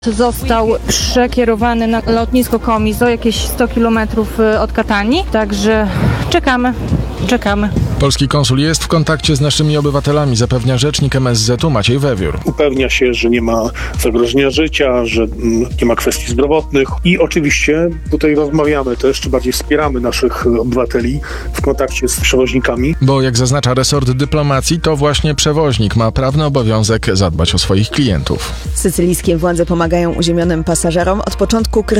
Został przekierowany na lotnisko Komizo, jakieś 100 km od Katani, także czekamy. Polski konsul jest w kontakcie z naszymi obywatelami, zapewnia rzecznik MSZ-u Maciej Wewiór. Upewnia się, że nie ma zagrożenia życia, że nie ma kwestii zdrowotnych i oczywiście tutaj rozmawiamy, to jeszcze bardziej wspieramy naszych obywateli w kontakcie z przewoźnikami. Bo jak zaznacza resort dyplomacji, to właśnie przewoźnik ma prawny obowiązek zadbać o swoich klientów. Sycylijskie władze pomagają uziemionym pasażerom od początku kryzysu.